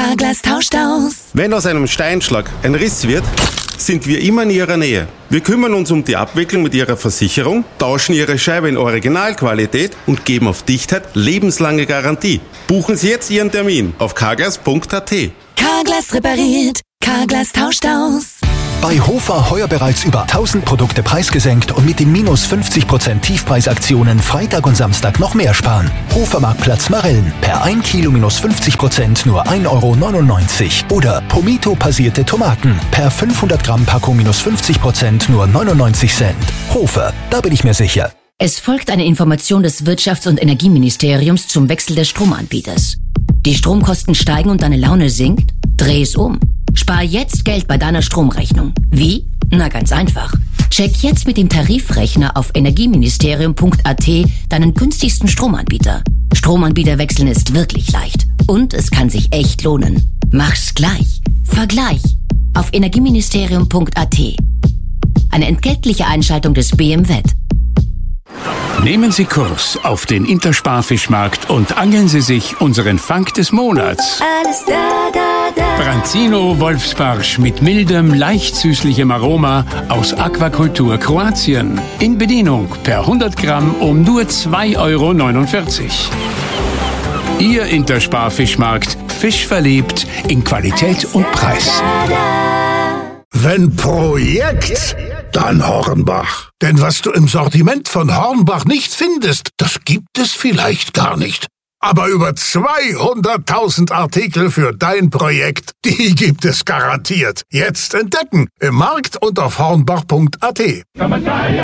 Carglass tauscht aus. Wenn aus einem Steinschlag ein Riss wird, sind wir immer in Ihrer Nähe. Wir kümmern uns um die Abwicklung mit Ihrer Versicherung, tauschen Ihre Scheibe in Originalqualität und geben auf Dichtheit lebenslange Garantie. Buchen Sie jetzt Ihren Termin auf carglass.at. Carglass repariert, Carglass tauscht aus. Bei Hofer heuer bereits über 1000 Produkte preisgesenkt und mit den minus 50% Tiefpreisaktionen Freitag und Samstag noch mehr sparen. Hofermarktplatz Marillen. Per 1 Kilo minus 50% nur 1,99 € Oder Pomito passierte Tomaten. Per 500 Gramm Packung minus 50% nur 99 Cent. Hofer, da bin ich mir sicher. Es folgt eine Information des Wirtschafts- und Energieministeriums zum Wechsel des Stromanbieters. Die Stromkosten steigen und deine Laune sinkt? Dreh es um. Spar jetzt Geld bei deiner Stromrechnung. Wie? Na ganz einfach. Check jetzt mit dem Tarifrechner auf energieministerium.at deinen günstigsten Stromanbieter. Stromanbieter wechseln ist wirklich leicht. Und es kann sich echt lohnen. Mach's gleich. Vergleich. Auf energieministerium.at. Eine entgeltliche Einschaltung des BMWet. Nehmen Sie Kurs auf den Intersparfischmarkt und angeln Sie sich unseren Fang des Monats. Alles da, da, da. Branzino Wolfsbarsch mit mildem, leicht süßlichem Aroma aus Aquakultur Kroatien. In Bedienung per 100 Gramm um nur 2,49 €. Ihr Intersparfischmarkt. Fisch verliebt in Qualität und Preis. Wenn Projekt, dann Hornbach. Denn was du im Sortiment von Hornbach nicht findest, das gibt es vielleicht gar nicht. Aber über 200.000 Artikel für dein Projekt, die gibt es garantiert. Jetzt entdecken im Markt und auf hornbach.at.